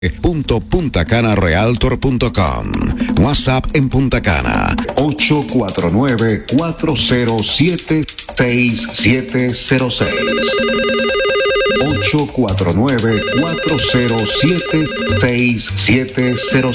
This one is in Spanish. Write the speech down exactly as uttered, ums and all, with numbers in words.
Punto punta cana realtor punto com. WhatsApp en Punta Cana ocho cuatro nueve, cuatro cero siete, seis siete cero seis. ocho cuatro nueve, cuatro cero siete, seis siete cero seis.